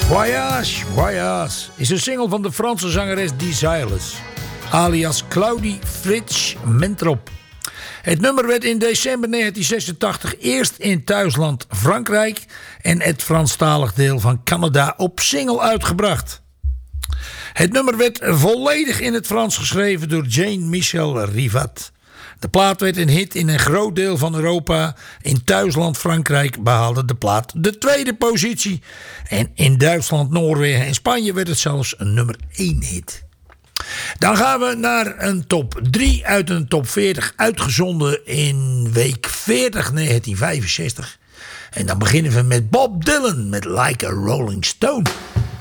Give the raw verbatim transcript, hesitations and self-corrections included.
Voyage, Voyage is een single van de Franse zangeres Desireless, alias Claudie Fritsch Mentrop. Het nummer werd in december negentien zesentachtig eerst in thuisland Frankrijk en het Franstalig deel van Canada op single uitgebracht. Het nummer werd volledig in het Frans geschreven door Jean-Michel Rivat. De plaat werd een hit in een groot deel van Europa. In thuisland Frankrijk behaalde de plaat de tweede positie. En in Duitsland, Noorwegen en Spanje werd het zelfs een nummer één hit. Dan gaan we naar een top drie uit een top veertig, uitgezonden in week veertig negentien vijfenzestig. En dan beginnen we met Bob Dylan met Like a Rolling Stone.